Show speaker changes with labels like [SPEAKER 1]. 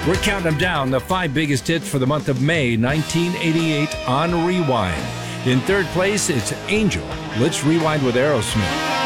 [SPEAKER 1] We're counting them down, the 5 biggest hits for the month of May 1988 on Rewind. In third place, it's Angel. Let's rewind with Aerosmith.